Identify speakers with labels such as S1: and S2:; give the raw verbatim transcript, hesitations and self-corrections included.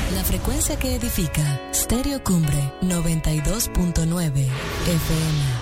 S1: La frecuencia que edifica. Stereo Cumbre noventa y dos punto nueve F M.